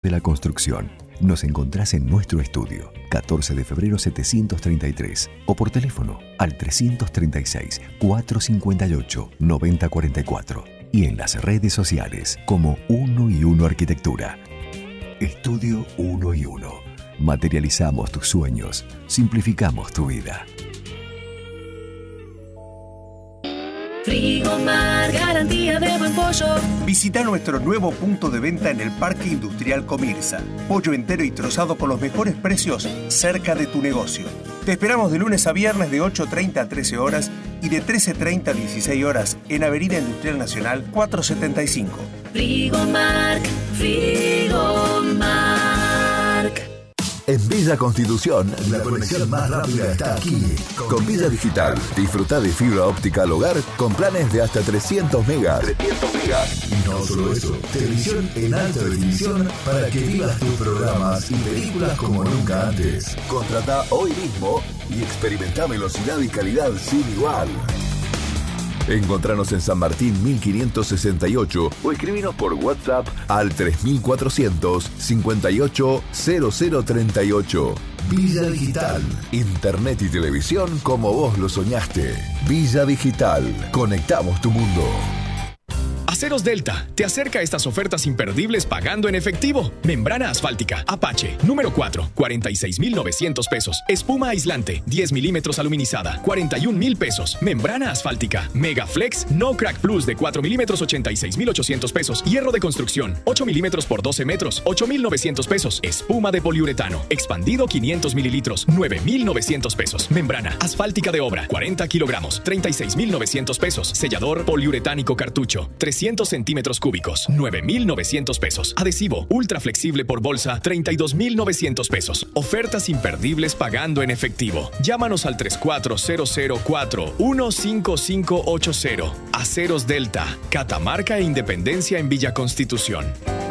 de la construcción. Nos encontrás en nuestro estudio, 14 de febrero 733, o por teléfono al 336-458-9044 y en las redes sociales como 1&1 Arquitectura. Estudio 1&1. Materializamos tus sueños, simplificamos tu vida. Frigomar, garantía de buen pollo. Visita nuestro nuevo punto de venta en el Parque Industrial Comirsa. Pollo entero y trozado con los mejores precios cerca de tu negocio. Te esperamos de lunes a viernes de 8:30 a 13 horas y de 13:30 a 16 horas en Avenida Industrial Nacional 475. Frigomar, Frigomar. En Villa Constitución, la conexión más rápida está aquí. Con Villa Digital, disfruta de fibra óptica al hogar con planes de hasta 300 megas. Y no solo eso, televisión en alta definición para que vivas tus programas y películas como nunca antes. Contrata hoy mismo y experimenta velocidad y calidad sin igual. Encontranos en San Martín 1568 o escribinos por WhatsApp al 3400 58 0038. Villa Digital. Internet y televisión como vos lo soñaste. Villa Digital. Conectamos tu mundo. Aceros Delta te acerca a estas ofertas imperdibles pagando en efectivo. Membrana asfáltica Apache número 4, 46,900 pesos. Espuma aislante 10 milímetros aluminizada, 41,000 pesos. Membrana asfáltica Megaflex No Crack Plus de 4 milímetros, 86,800 pesos. Hierro de construcción 8 milímetros por 12 metros, 8,900 pesos. Espuma de poliuretano expandido 500 mililitros, 9,900 pesos. Membrana asfáltica de obra 40 kilogramos, 36,900 pesos. Sellador poliuretánico cartucho 300 centímetros cúbicos, 9,900 pesos. Adhesivo ultra flexible por bolsa, 32,900 pesos. Ofertas imperdibles pagando en efectivo. Llámanos al 34-004-15580. Aceros Delta, Catamarca e Independencia en Villa Constitución.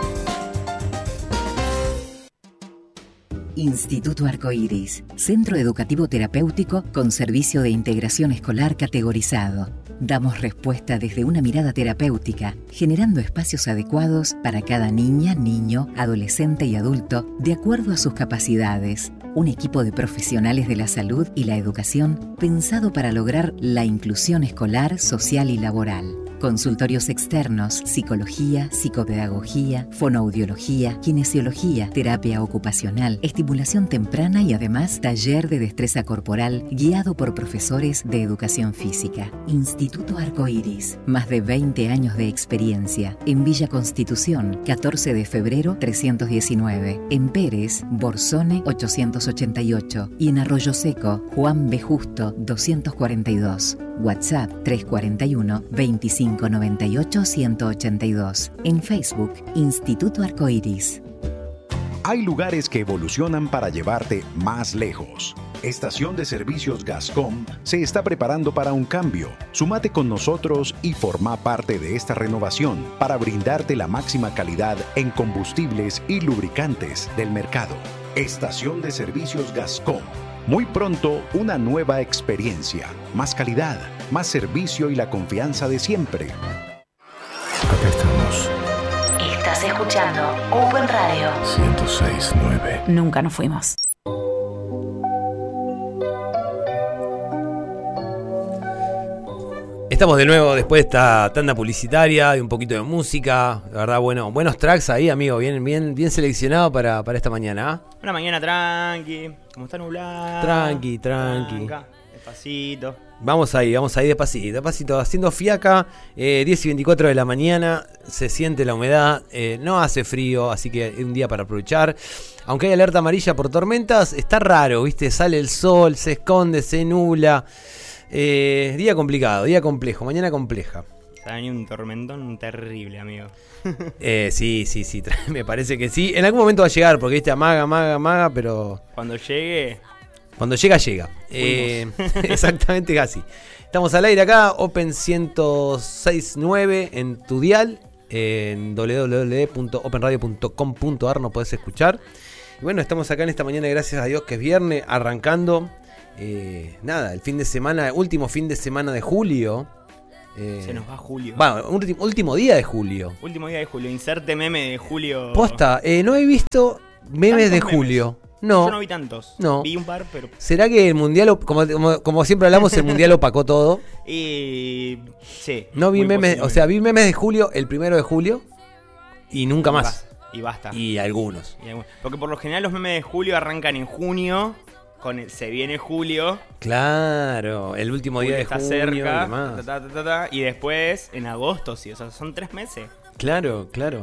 Instituto Arcoíris, centro educativo terapéutico con servicio de integración escolar categorizado. Damos respuesta desde una mirada terapéutica, generando espacios adecuados para cada niña, niño, adolescente y adulto, de acuerdo a sus capacidades. Un equipo de profesionales de la salud y la educación pensado para lograr la inclusión escolar, social y laboral. Consultorios externos, psicología, psicopedagogía, fonoaudiología, kinesiología, terapia ocupacional, estimulación temprana y además taller de destreza corporal guiado por profesores de educación física. Instituto Arcoíris, más de 20 años de experiencia. En Villa Constitución, 14 de febrero 319. En Pérez, Borsone 888. Y en Arroyo Seco, Juan B. Justo 242. WhatsApp 341 2598 182. En Facebook, Instituto Arcoíris. Hay lugares que evolucionan para llevarte más lejos. Estación de Servicios Gascom se está preparando para un cambio. Súmate con nosotros y forma parte de esta renovación para brindarte la máxima calidad en combustibles y lubricantes del mercado. Estación de Servicios Gascom. Muy pronto, una nueva experiencia, más calidad, más servicio y la confianza de siempre. Acá estamos. Estás escuchando Open Radio 106.9. Nunca nos fuimos. Estamos de nuevo después de esta tanda publicitaria y un poquito de música. La verdad, bueno, buenos tracks ahí, amigo. Bien seleccionado para esta mañana. Una mañana tranqui, como está nublada. Tranqui. Despacito. Vamos ahí despacito. Haciendo fiaca, 10 y 24 de la mañana, se siente la humedad, no hace frío, así que es un día para aprovechar. Aunque hay alerta amarilla por tormentas, está raro, ¿viste? Sale el sol, se esconde, se nubla. Día complicado, día complejo, mañana compleja. Se ha venido un tormentón terrible, amigo. Sí, me parece que sí. En algún momento va a llegar, porque viste, amaga, pero... Cuando llega. Exactamente, casi. Estamos al aire acá, Open 106.9 en tu dial, en www.openradio.com.ar nos podés escuchar. Y bueno, estamos acá en esta mañana, gracias a Dios que es viernes, arrancando. El fin de semana, último fin de semana de julio. Se nos va julio. Bueno, último día de julio. Último día de julio. Inserte meme de julio. Posta, no he visto memes de julio. No. Yo no vi tantos. No. Vi un par, pero... ¿Será que el mundial, como siempre hablamos, el mundial opacó todo? Y... sí. No vi memes, o sea, vi memes de julio, el 1 de julio, y nunca más. Y basta. Y algunos. Porque por lo general los memes de julio arrancan en junio, con el se viene julio. Claro, el último día de está junio cerca, y demás. Y después en agosto, sí, o sea, son 3 meses. Claro.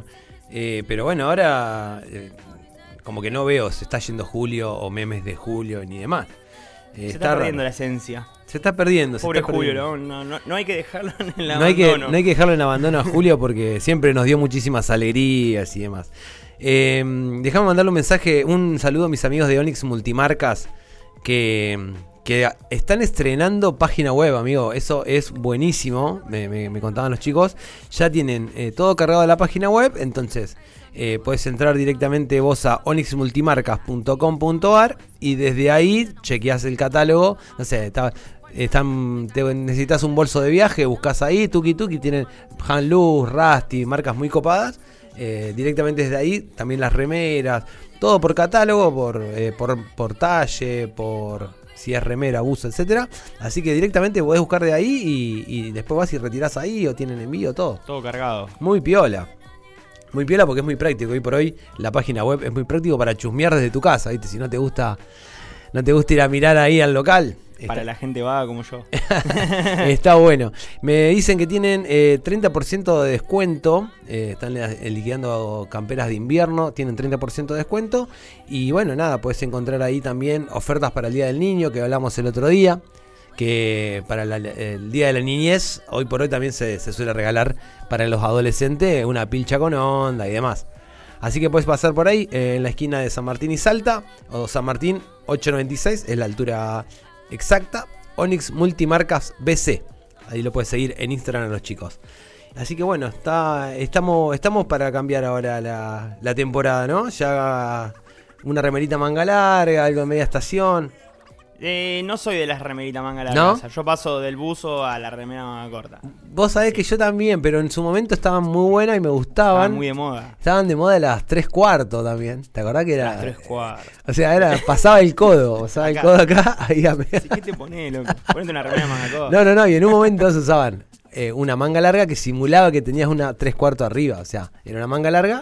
Pero bueno, ahora como que no veo, se está yendo julio o memes de julio ni demás. Se está perdiendo la esencia. Se está perdiendo. Pobre Julio, no hay que dejarlo en el abandono. No hay que dejarlo en abandono a Julio porque siempre nos dio muchísimas alegrías y demás. Déjame mandarle un mensaje, un saludo a mis amigos de Onyx Multimarcas que están estrenando página web, amigo. Eso es buenísimo, me contaban los chicos. Ya tienen todo cargado de la página web, entonces podés entrar directamente vos a onyxmultimarcas.com.ar y desde ahí chequeás el catálogo. No sé, necesitas un bolso de viaje, buscás ahí, tuki, tienen Hanluz, Rusty, marcas muy copadas. Directamente desde ahí, también las remeras, todo por catálogo, por talle, por si es remera, buzo, etcétera. Así que directamente podés buscar de ahí y después vas y retirás ahí o tienen envío, todo. Todo cargado. Muy piola. Muy piola porque es muy práctico. Hoy por hoy la página web es muy práctico para chusmear desde tu casa, ¿viste? Si no te gusta ir a mirar ahí al local. Para la gente vaga como yo. Está bueno. Me dicen que tienen 30% de descuento. Están liquidando camperas de invierno. Tienen 30% de descuento. Y bueno, nada, puedes encontrar ahí también ofertas para el Día del Niño, que hablamos el otro día. Que para el Día de la Niñez, hoy por hoy también se suele regalar para los adolescentes una pilcha con onda y demás. Así que puedes pasar por ahí, en la esquina de San Martín y Salta, o San Martín 896, es la altura exacta. Onyx Multimarcas BC. Ahí lo puedes seguir en Instagram a los chicos. Así que bueno, estamos para cambiar ahora la temporada, ¿no? Ya una remerita manga larga, algo de media estación. No soy de las remeritas manga largas. ¿No? O sea, yo paso del buzo a la remera manga corta. Vos sabés que yo también, pero en su momento estaban muy buenas y me gustaban. Estaban muy de moda. Estaban de moda las 3/4 también. ¿Te acordás que era? Las 3/4. O sea, pasaba el codo. Pasaba el codo acá, ahí a ¿Qué te ponés, loco? Ponete una remera manga corta. No, y en un momento se usaban una manga larga que simulaba que tenías una 3/4 arriba. O sea, era una manga larga.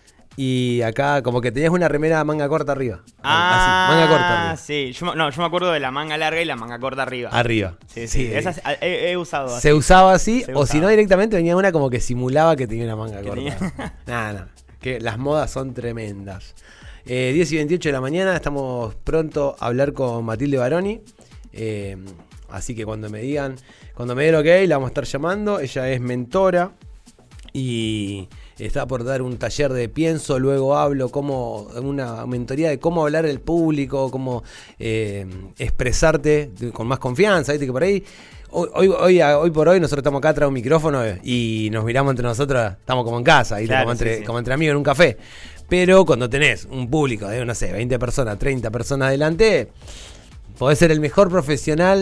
Y acá como que tenías una remera manga corta arriba. Así, manga corta arriba. Sí, yo me acuerdo de la manga larga y la manga corta arriba. Arriba. Sí. Esas he usado así. Se usaba así, o si no directamente venía una como que simulaba que tenía una manga corta. Nada. Que las modas son tremendas. 10 y 28 de la mañana, estamos pronto a hablar con Matilde Baroni. Así que cuando me den el ok, la vamos a estar llamando. Ella es mentora y está por dar un taller de pienso, luego hablo, una mentoría de cómo hablar al público, cómo expresarte con más confianza, ¿viste? Que por ahí, hoy por hoy nosotros estamos acá atrás de un micrófono y nos miramos entre nosotros, estamos como en casa, ¿viste? Claro, como entre amigos en un café. Pero cuando tenés un público de, no sé, 20 personas, 30 personas delante, podés ser el mejor profesional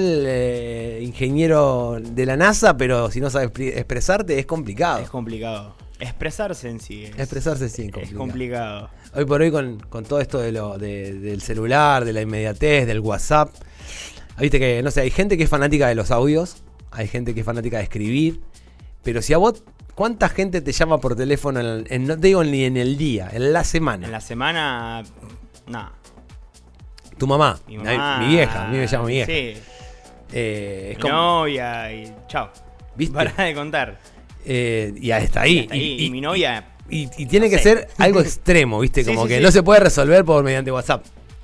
ingeniero de la NASA, pero si no sabes expresarte es complicado. Es complicado. Expresarse en sí. Expresarse sí es complicado. Hoy por hoy con todo esto del celular, de la inmediatez, del WhatsApp. Viste que, no sé, hay gente que es fanática de los audios, hay gente que es fanática de escribir, pero si a vos, ¿cuánta gente te llama por teléfono no te digo ni en el día, en la semana? En la semana, nada. Tu mamá, mi vieja, a mí me llama mi vieja. Sí. Mi novia y chao. ¿Viste? Para de contar. Y hasta ahí. Y mi novia. Y tiene que ser algo extremo, ¿viste? Sí, como sí, que sí. no se puede resolver mediante WhatsApp.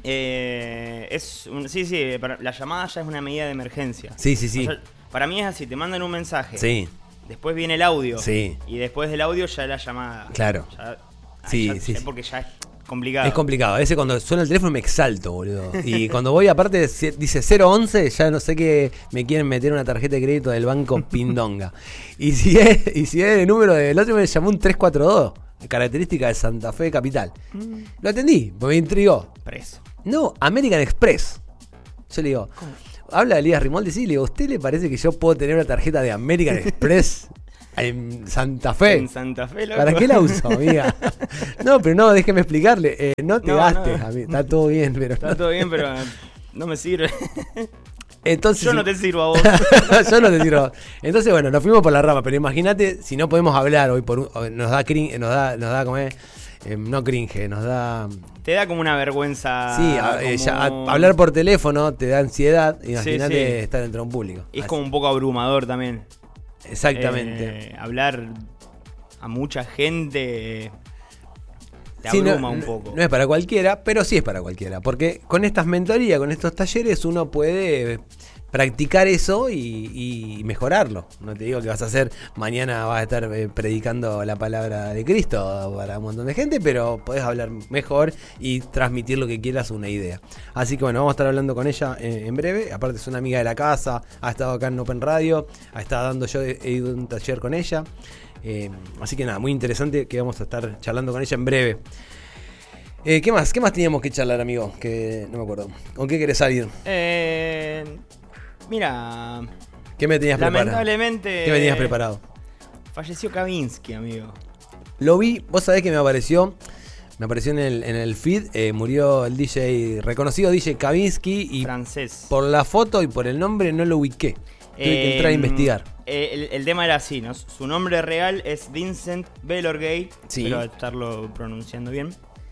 Sí, pero la llamada ya es una medida de emergencia. Sí. O sea, para mí es así, te mandan un mensaje. Sí. Después viene el audio. Sí. Y después del audio ya la llamada. Claro. Sí. Porque ya es complicado. Es complicado. A veces cuando suena el teléfono me exalto, boludo. Y cuando voy, aparte, dice 011, ya no sé que me quieren meter una tarjeta de crédito del banco Pindonga. Y si es el número del otro, me llamó un 342, característica de Santa Fe Capital. Lo atendí, porque me intrigó. Preso. No, American Express. Yo le digo, habla de Elías Rimoldi, sí, le digo, ¿usted le parece que yo puedo tener una tarjeta de American Express en Santa Fe? En Santa Fe, loco. ¿Para qué la uso, amiga? No, pero no, déjeme explicarle. No te gastes, amiga. Está todo bien, pero... Está todo bien, pero no me sirve. Entonces, yo no te sirvo a vos. Yo no te sirvo a vos. Entonces, bueno, nos fuimos por la rama, pero imagínate si no podemos hablar hoy nos da cringe, nos da como no cringe, nos da... Te da como una vergüenza. Sí, hablar por teléfono te da ansiedad. Imagínate estar dentro de un público. Es como un poco abrumador también. Exactamente. Hablar a mucha gente te abruma un poco. No es para cualquiera, pero sí es para cualquiera. Porque con estas mentorías, con estos talleres, uno puede practicar eso y mejorarlo. No te digo que vas a hacer, mañana vas a estar predicando la palabra de Cristo para un montón de gente, pero podés hablar mejor y transmitir lo que quieras, una idea. Así que bueno, vamos a estar hablando con ella en breve. Aparte es una amiga de la casa, ha estado acá en Open Radio, ha estado dando, yo he ido a un taller con ella. Así que nada, muy interesante, que vamos a estar charlando con ella en breve. ¿Qué más teníamos que charlar, amigo? Que no me acuerdo. ¿Con qué querés salir? Mira, ¿qué me tenías preparado? Lamentablemente, ¿qué me tenías preparado? Falleció Kavinsky, amigo. Lo vi, vos sabés que me apareció en el feed, murió el reconocido DJ Kavinsky, y francés. Por la foto y por el nombre no lo ubiqué. Tuve que entrar a investigar. El tema era así, ¿no? Su nombre real es Vincent Belorgate, espero estarlo pronunciando bien.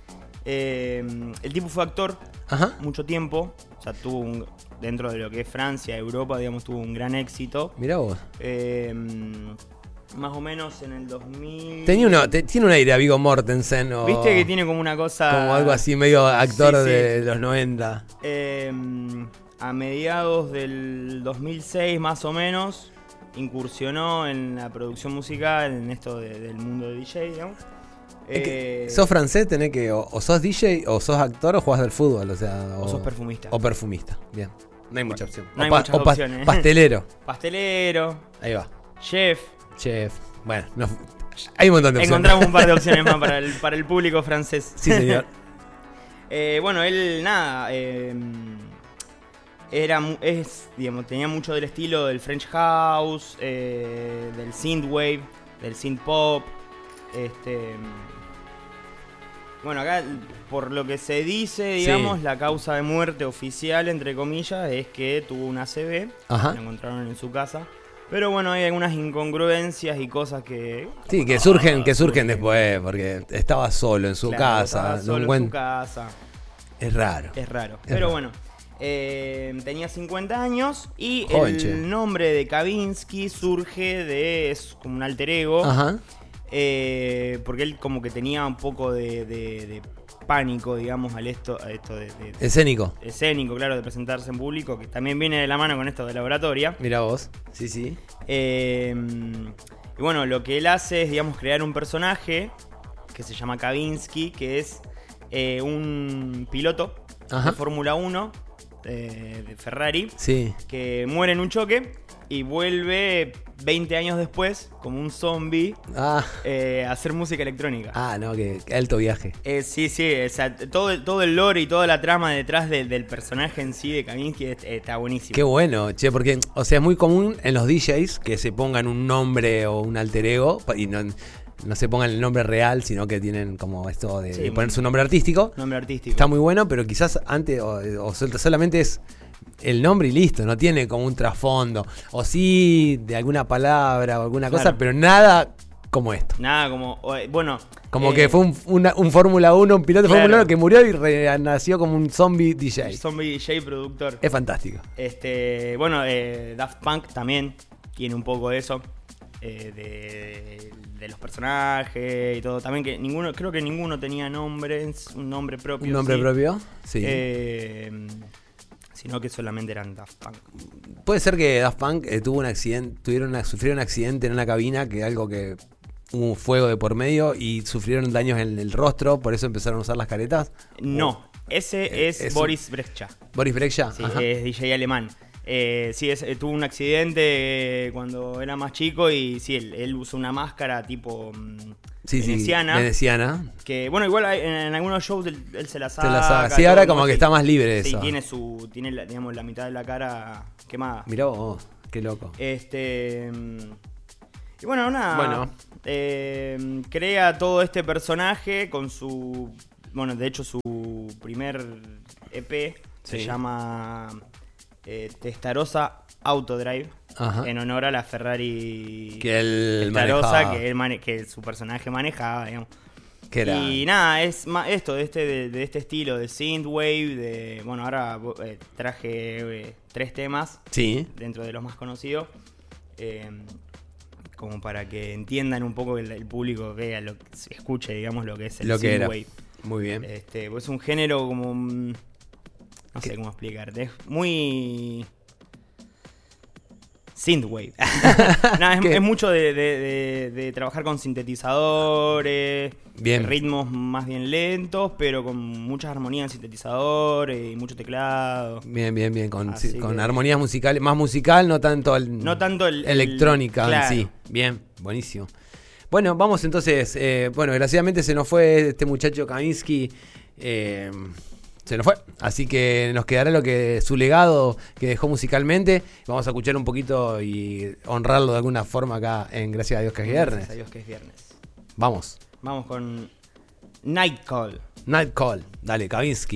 El tipo fue actor mucho tiempo, o sea, tuvo dentro de lo que es Francia, Europa, digamos, tuvo un gran éxito. Mirá vos. Más o menos en el 2000... Tiene un aire a Viggo Mortensen. Viste que tiene como una cosa... Como algo así medio actor de los 90. A mediados del 2006 más o menos, incursionó en la producción musical, en esto del mundo de DJ, digamos. ¿Sos francés? Tenés que o sos DJ, o sos actor, o jugás del fútbol, o sos perfumista. O perfumista, bien. No hay mucha opción. No hay muchas opciones. Pastelero. Pastelero. Ahí va. Chef. Bueno, hay un montón de opciones. Encontramos un par de opciones más para el público francés. Sí, señor. Bueno, él nada... digamos, tenía mucho del estilo del French House, del Synthwave, del Synth Pop. Bueno, acá, por lo que se dice, digamos, la causa de muerte oficial, entre comillas, es que tuvo una ACV. Lo encontraron en su casa. Pero bueno, hay algunas incongruencias y cosas que... Sí, que surgen después, porque estaba solo en su casa. Estaba solo en su casa. Es raro. Pero bueno, tenía 50 años y Joven, el nombre de Kavinsky surge es como un alter ego. Porque él como que tenía un poco de pánico, digamos, a esto de escénico. Escénico, claro, de presentarse en público, que también viene de la mano con esto de la oratoria. Mirá vos, sí. Y bueno, lo que él hace es, digamos, crear un personaje que se llama Kavinsky, que es un piloto de Fórmula 1 de Ferrari, que muere en un choque y vuelve 20 años después, como un zombie, a hacer música electrónica. No, que alto viaje. Sí, o sea, todo el lore y toda la trama detrás del personaje en sí de Kavinsky está buenísimo. Qué bueno, porque, o sea, es muy común en los DJs que se pongan un nombre o un alter ego y no se pongan el nombre real, sino que tienen como esto de poner su nombre artístico. Está muy bueno, pero quizás antes o solamente es el nombre y listo, no tiene como un trasfondo. O sí, de alguna palabra o alguna cosa, pero nada como esto. Nada como, bueno... Como que fue un Fórmula 1, un piloto de Fórmula 1 que murió y renació como un zombie DJ. Un zombie DJ productor. Es fantástico. Bueno, Daft Punk también tiene un poco de eso. De los personajes y todo. También que creo que ninguno tenía un nombre propio. ¿Un nombre propio? Sí. Sino que solamente eran Daft Punk. Puede ser que Daft Punk tuvo un accidente, sufrieron un accidente en una cabina, que algo que hubo un fuego de por medio y sufrieron daños en el rostro, por eso empezaron a usar las caretas. No, ese es Boris Brejcha. Boris Brejcha, sí, es DJ alemán. Tuvo un accidente cuando era más chico y sí, él usó una máscara tipo veneciana. Que bueno, igual en algunos shows él se la saca. Sí, ahora como que está más libre de eso. Sí, tiene digamos, la mitad de la cara quemada. Mirá vos, qué loco. Y bueno, nada. Crea todo este personaje con su... Bueno, de hecho su primer EP se llama Testarossa Autodrive. Ajá. En honor a la Ferrari que él Testarossa que su personaje manejaba, digamos. Y nada, es esto de este estilo de synthwave, bueno, ahora traje 3 temas dentro de los más conocidos, como para que entiendan un poco, el público vea, escuche, digamos, lo que es el synthwave. Muy bien. Pues es un género como... No sé cómo explicarte. Es muy... synthwave. Es mucho de trabajar con sintetizadores, ritmos más bien lentos, pero con muchas armonías en sintetizadores y mucho teclado. Bien. Con armonías musicales, más musical, no tanto electrónica en sí. Bien, buenísimo. Bueno, vamos entonces. Desgraciadamente se nos fue este muchacho Kavinsky. Se nos fue, así que nos quedará su legado que dejó musicalmente. Vamos a escuchar un poquito y honrarlo de alguna forma acá en Gracias a Dios que es viernes. Gracias a Dios que es viernes. Vamos con Night Call. Dale, Kavinsky.